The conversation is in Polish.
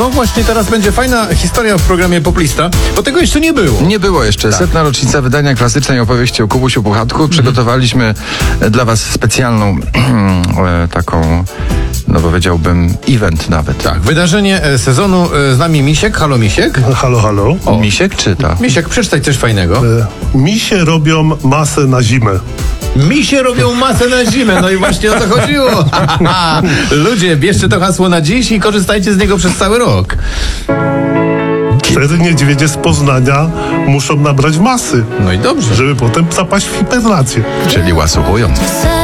No właśnie, teraz będzie fajna historia w programie Poplista, bo tego jeszcze nie było. Nie było jeszcze. Setna rocznica wydania klasycznej opowieści o Kubusiu Puchatku. Przygotowaliśmy dla was specjalną taką, no powiedziałbym, event nawet. Tak, wydarzenie sezonu. Z nami Misiek. Halo, Misiek. Halo, halo. Misiek czyta. Misiek, przeczytaj coś fajnego. Misie robią masę na zimę. Misie robią masę na zimę, no i właśnie o to chodziło. Ludzie, bierzcie to hasło na dziś i korzystajcie z niego przez cały rok. 4 niedźwiedzie z Poznania muszą nabrać masy, No i dobrze. żeby potem zapaść w hibernację. Czyli łasuchując.